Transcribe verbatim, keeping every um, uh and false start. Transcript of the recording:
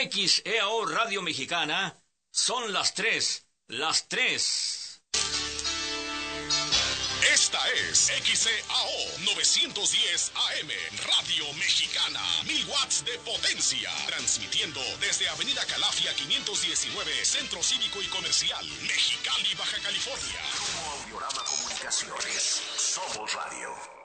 X E A O Radio Mexicana, son las tres, las tres. Esta es X E A O novecientos diez A M, Radio Mexicana, mil watts de potencia, transmitiendo desde Avenida Calafia quinientos diecinueve, Centro Cívico y Comercial, Mexicali, Baja California. Grupo Audiorama Comunicaciones, somos radio.